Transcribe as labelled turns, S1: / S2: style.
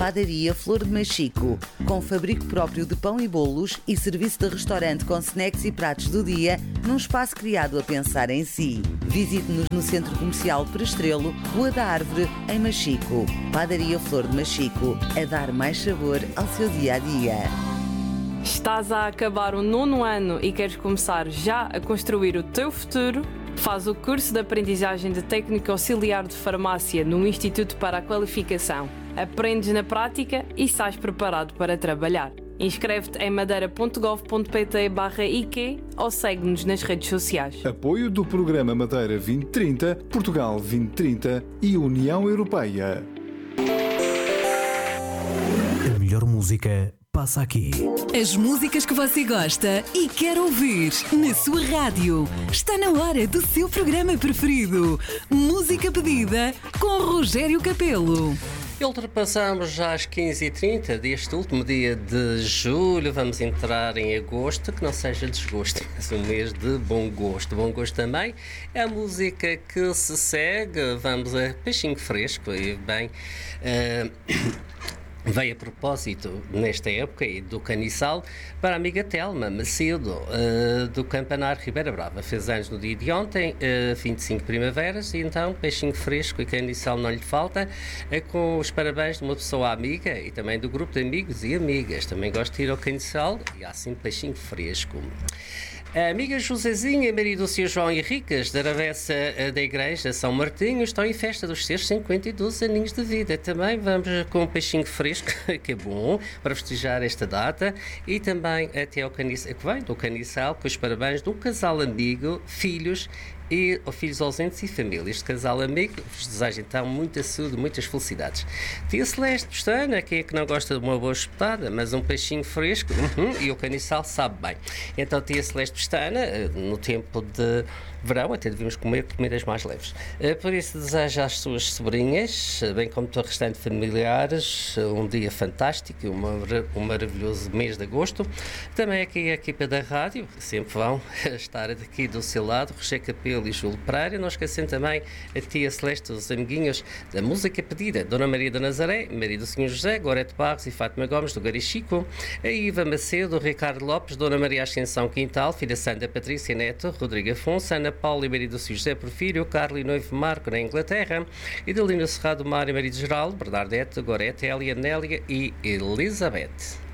S1: Padaria Flor de Machico, com fabrico próprio de pão e bolos e serviço de restaurante com snacks e pratos do dia, num espaço criado a pensar em si. Visite-nos no Centro Comercial Perestrelo, Rua da Árvore, em Machico. Padaria Flor de Machico, a dar mais sabor ao seu dia-a-dia.
S2: Estás a acabar o 9º ano e queres começar já a construir o teu futuro? Faz o curso de aprendizagem de técnico auxiliar de farmácia no Instituto para a Qualificação. Aprendes na prática e estás preparado para trabalhar. Inscreve-te em madeira.gov.pt/IQ ou segue-nos nas redes sociais.
S3: Apoio do Programa Madeira 2030, Portugal 2030 e União Europeia.
S4: A melhor música passa aqui.
S5: As músicas que você gosta e quer ouvir na sua rádio. Está na hora do seu programa preferido. Música pedida com Rogério Capelo.
S6: E ultrapassamos já as 15h30 deste último dia de julho. Vamos entrar em agosto, que não seja desgosto, mas um mês de bom gosto. Bom gosto também é a música que se segue. Vamos a Peixinho Fresco e bem... Veio a propósito, nesta época, do Caniçal, para a amiga Telma Macedo, do Campanar Ribeira Brava. Fez anos no dia de ontem, 25 primaveras, e então Peixinho Fresco e Caniçal não lhe falta, com os parabéns de uma pessoa amiga e também do grupo de amigos e amigas. Também gosto de ir ao Caniçal e há assim Peixinho Fresco. A amiga Josezinha, marido do Sr. João Henriques, da Ravessa da Igreja São Martinho, estão em festa dos seus 52 aninhos de vida. Também vamos com um peixinho fresco, que é bom, para festejar esta data. E também até ao Caniçal, que vem do Caniçal, com os parabéns de um casal amigo, filhos ausentes e família. Este casal amigo vos deseja então muita saúde, muitas felicidades. Tia Celeste Pestana, quem é que não gosta de uma boa espetada, mas um peixinho fresco, e o Caniçal sabe bem. Então, Tia Celeste Pestana, no tempo de verão, até devíamos comer comidas mais leves. Por isso, desejo às suas sobrinhas, bem como todo o restante familiares, um dia fantástico e um maravilhoso mês de agosto. Também aqui a equipa da rádio, sempre vão estar aqui do seu lado, Rogério Capelo e Júlio Pereira, não esquecendo também a Tia Celeste, os amiguinhos da música pedida, Dona Maria da Nazaré, Maria do Senhor José, Gorete Barros e Fátima Gomes do Garichico, a Iva Macedo, Ricardo Lopes, Dona Maria Ascensão Quintal, filha Sandra Patrícia Neto, Rodrigo Afonso, Ana Paula e Maria do Senhor José Porfírio, Carlos e Noivo Marco na Inglaterra, Idalina Serrado Mário e Maria de Geraldo, Bernadette, Gorete, Elia, Nélia e Elizabeth.